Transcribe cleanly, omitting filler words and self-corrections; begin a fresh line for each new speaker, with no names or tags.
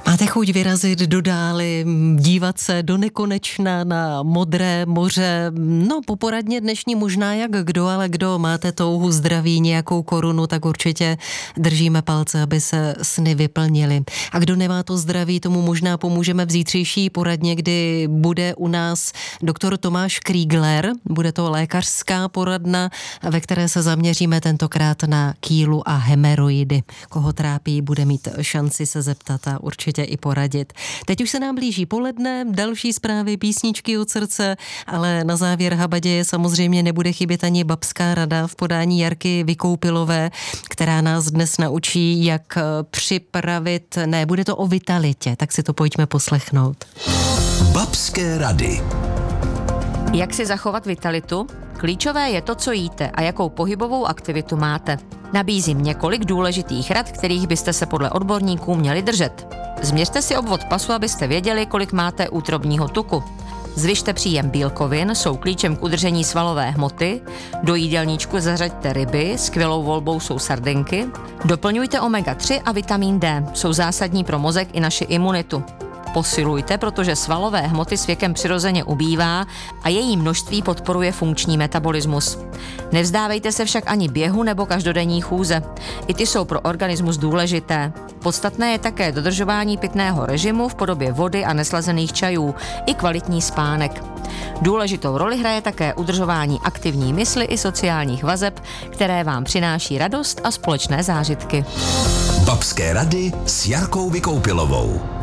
Máte chuť vyrazit do dály, dívat se do nekonečna na modré moře, no poporadně dnešní možná jak kdo, ale kdo máte touhu zdraví, nějakou korunu, tak určitě držíme palce, aby se sny vyplnily. A kdo nemá to zdraví, tomu možná pomůžeme v zítřejší poradně, kdy bude u nás doktor Tomáš Kriegler, bude to lékařská poradna, ve které se zaměříme tentokrát na kýlu a hemeroidy. Koho trápí, bude mít šanci se zeptat a určitě i poradit. Teď už se nám blíží poledne, další zprávy, písničky od srdce, ale na závěr habaděje samozřejmě nebude chybět ani babská rada v podání Jarky Vykoupilové, která nás dnes naučí, jak připravit, bude to o vitalitě, tak si to pojďme poslechnout.
Babské rady.
Jak si zachovat vitalitu? Klíčové je to, co jíte a jakou pohybovou aktivitu máte. Nabízím několik důležitých rad, kterých byste se podle odborníků měli držet. Změřte si obvod pasu, abyste věděli, kolik máte útrobního tuku. Zvyšte příjem bílkovin, jsou klíčem k udržení svalové hmoty. Do jídelníčku zařaďte ryby, skvělou volbou jsou sardinky. Doplňujte omega-3 a vitamin D, jsou zásadní pro mozek i naši imunitu. Posilujte, protože svalové hmoty s věkem přirozeně ubývá a její množství podporuje funkční metabolismus. Nevzdávejte se však ani běhu nebo každodenní chůze. I ty jsou pro organismus důležité. Podstatné je také dodržování pitného režimu v podobě vody a neslazených čajů i kvalitní spánek. Důležitou roli hraje také udržování aktivní mysli i sociálních vazeb, které vám přináší radost a společné zážitky.
Babské rady s Jarkou Vykoupilovou.